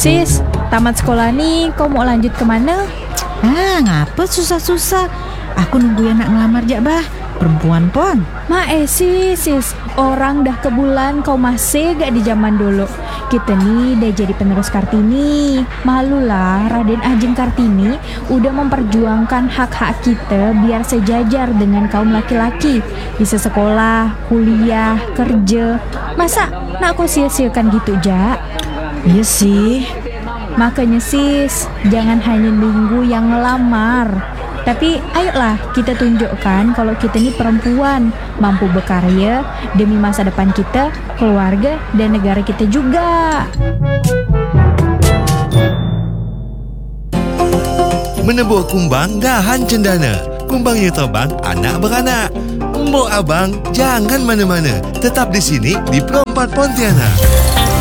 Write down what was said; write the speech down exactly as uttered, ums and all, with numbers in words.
Sis, tamat sekolah nih, kau mau lanjut kemana? Ah, ngapa susah-susah? Aku nunggu yang nak ngelamar jak bah. Perempuan pon. Ma eh sis, sis, orang dah ke bulan kau masih gak di zaman dulu. Kita nih udah jadi penerus Kartini. Malulah Raden Ajeng Kartini udah memperjuangkan hak-hak kita biar sejajar dengan kaum laki-laki. Bisa sekolah, kuliah, kerja. Masa nak kau sia-siakan gitu jak? Iya sih. Makanya sis, jangan hanya nunggu yang ngelamar. Tapi ayolah kita tunjukkan kalau kita ini perempuan, mampu berkarya demi masa depan kita, keluarga, dan negara kita juga. Menebuh kumbang dahan cendana. Kumbangnya terbang, anak beranak. Mbok abang, jangan mana-mana. Tetap di sini di Pro empat Pontianak.